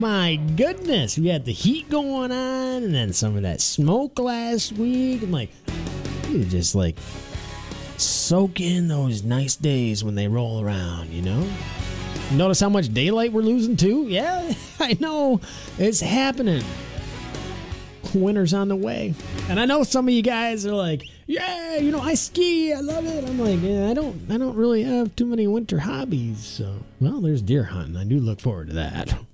My goodness, we had the heat going on and then some of that smoke last week. I'm like, you just like soak in those nice days when they roll around, you know? Notice how much daylight we're losing too? Yeah, I know. It's happening. Winter's on the way. And I know some of you guys are like, yeah, you know, I ski, I love it. I'm like, yeah, I don't really have too many winter hobbies. So, well, there's deer hunting. I do look forward to that.